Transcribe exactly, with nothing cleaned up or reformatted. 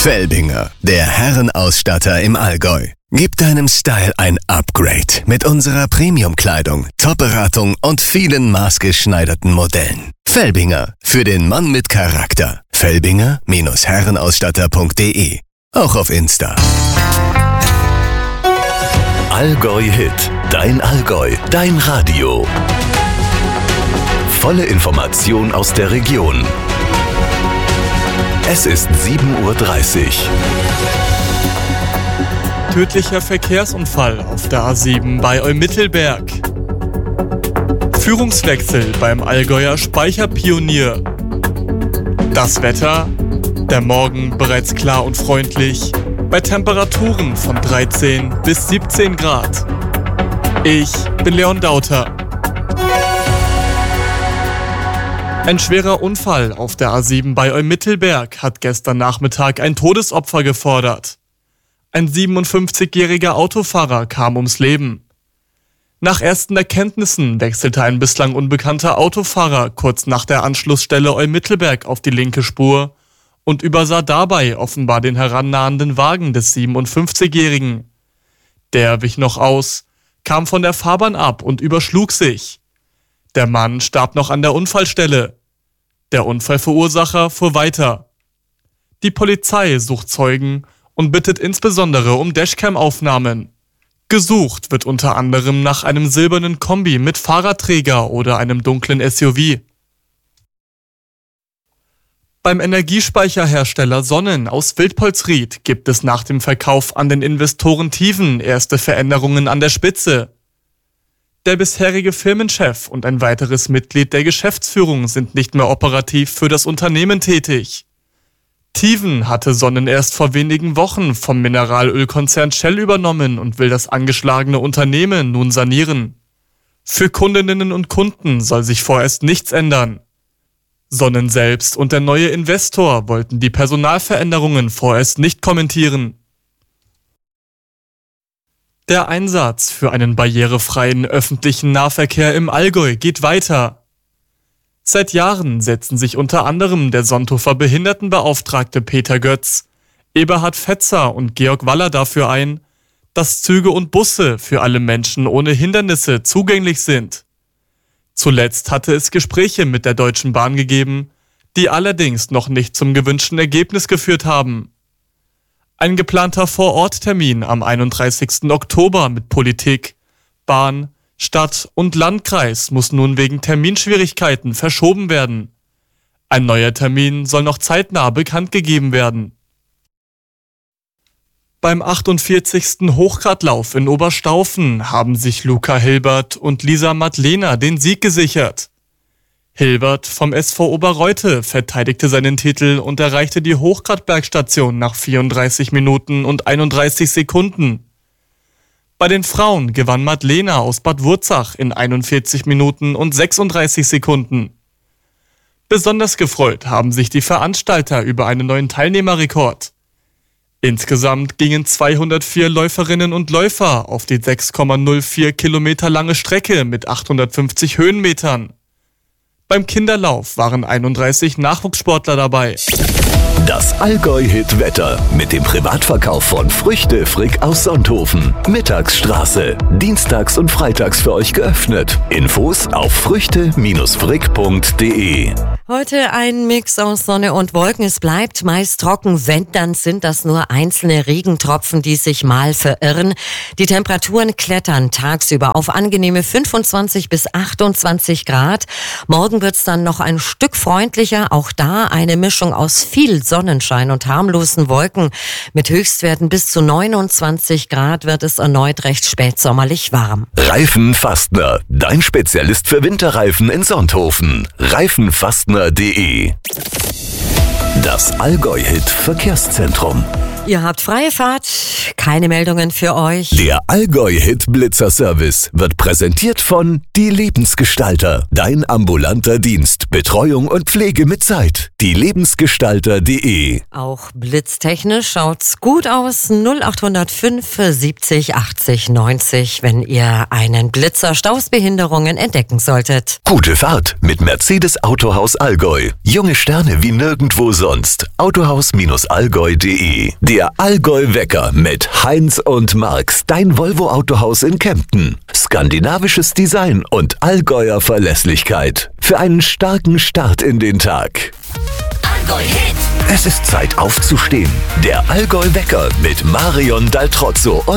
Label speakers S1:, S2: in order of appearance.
S1: Felbinger, der Herrenausstatter im Allgäu. Gib deinem Style ein Upgrade mit unserer Premium-Kleidung, Top-Beratung und vielen maßgeschneiderten Modellen. Felbinger, für den Mann mit Charakter. Felbinger Herrenausstatter punkt de. Auch auf Insta.
S2: Allgäu Hit, dein Allgäu, dein Radio. Volle Information aus der Region. Es ist sieben Uhr dreißig.
S3: Tödlicher Verkehrsunfall auf der A sieben bei Eumittelberg. Führungswechsel beim Allgäuer Speicherpionier. Das Wetter? Der Morgen bereits klar und freundlich, bei Temperaturen von dreizehn bis siebzehn Grad. Ich bin Leon Dauter. Ein schwerer Unfall auf der A sieben bei Eumittelberg hat gestern Nachmittag ein Todesopfer gefordert. Ein siebenundfünfzigjähriger Autofahrer kam ums Leben. Nach ersten Erkenntnissen wechselte ein bislang unbekannter Autofahrer kurz nach der Anschlussstelle Eumittelberg auf die linke Spur und übersah dabei offenbar den herannahenden Wagen des siebenundfünfzigjährigen. Der wich noch aus, kam von der Fahrbahn ab und überschlug sich. Der Mann starb noch an der Unfallstelle. Der Unfallverursacher fuhr weiter. Die Polizei sucht Zeugen und bittet insbesondere um Dashcam-Aufnahmen. Gesucht wird unter anderem nach einem silbernen Kombi mit Fahrradträger oder einem dunklen S U V. Beim Energiespeicherhersteller Sonnen aus Wildpolsried gibt es nach dem Verkauf an den Investoren Tiven erste Veränderungen an der Spitze. Der bisherige Firmenchef und ein weiteres Mitglied der Geschäftsführung sind nicht mehr operativ für das Unternehmen tätig. Tiven hatte Sonnen erst vor wenigen Wochen vom Mineralölkonzern Shell übernommen und will das angeschlagene Unternehmen nun sanieren. Für Kundinnen und Kunden soll sich vorerst nichts ändern. Sonnen selbst und der neue Investor wollten die Personalveränderungen vorerst nicht kommentieren. Der Einsatz für einen barrierefreien öffentlichen Nahverkehr im Allgäu geht weiter. Seit Jahren setzen sich unter anderem der Sonthofer Behindertenbeauftragte Peter Götz, Eberhard Fetzer und Georg Waller dafür ein, dass Züge und Busse für alle Menschen ohne Hindernisse zugänglich sind. Zuletzt hatte es Gespräche mit der Deutschen Bahn gegeben, die allerdings noch nicht zum gewünschten Ergebnis geführt haben. Ein geplanter Vororttermin am einunddreißigsten Oktober mit Politik, Bahn, Stadt und Landkreis muss nun wegen Terminschwierigkeiten verschoben werden. Ein neuer Termin soll noch zeitnah bekannt gegeben werden. Beim achtundvierzigsten Hochgradlauf in Oberstaufen haben sich Luca Hilbert und Lisa Madlener den Sieg gesichert. Hilbert vom S V Oberreute verteidigte seinen Titel und erreichte die Hochgradbergstation nach vierunddreißig Minuten und einunddreißig Sekunden. Bei den Frauen gewann Madlener aus Bad Wurzach in einundvierzig Minuten und sechsunddreißig Sekunden. Besonders gefreut haben sich die Veranstalter über einen neuen Teilnehmerrekord. Insgesamt gingen zweihundertvier Läuferinnen und Läufer auf die sechs Komma null vier Kilometer lange Strecke mit achthundertfünfzig Höhenmetern. Beim Kinderlauf waren einunddreißig Nachwuchssportler dabei.
S2: Das Allgäu-Hit-Wetter mit dem Privatverkauf von Früchte Frick aus Sonthofen. Mittagsstraße. Dienstags und freitags für euch geöffnet. Infos auf früchte Frick punkt de.
S4: Heute ein Mix aus Sonne und Wolken. Es bleibt meist trocken. Wenn, dann sind das nur einzelne Regentropfen, die sich mal verirren. Die Temperaturen klettern tagsüber auf angenehme fünfundzwanzig bis achtundzwanzig Grad. Morgen wird's dann noch ein Stück freundlicher. Auch da eine Mischung aus viel Sonnenschein und harmlosen Wolken. Mit Höchstwerten bis zu neunundzwanzig Grad wird es erneut recht spätsommerlich warm.
S2: Reifenfastner, dein Spezialist für Winterreifen in Sonthofen. Reifenfastner punkt de. Das Allgäu-Hit Verkehrszentrum.
S4: Ihr habt freie Fahrt, keine Meldungen für euch.
S2: Der Allgäu-Hit-Blitzer-Service wird präsentiert von Die Lebensgestalter. Dein ambulanter Dienst, Betreuung und Pflege mit Zeit. die lebensgestalter punkt de.
S4: Auch blitztechnisch schaut's gut aus. null acht null fünf siebzig achtzig neunzig, wenn ihr einen Blitzer Stoßbehinderungen entdecken solltet.
S2: Gute Fahrt mit Mercedes Autohaus Allgäu. Junge Sterne wie nirgendwo sonst. Autohaus Allgäu punkt de. Der Allgäu-Wecker mit Heinz und Marx. Dein Volvo-Autohaus in Kempten. Skandinavisches Design und Allgäuer Verlässlichkeit. Für einen starken Start in den Tag.
S5: Allgäu-Hit.
S2: Es ist Zeit aufzustehen. Der Allgäu-Wecker mit Marion Daltrozzo und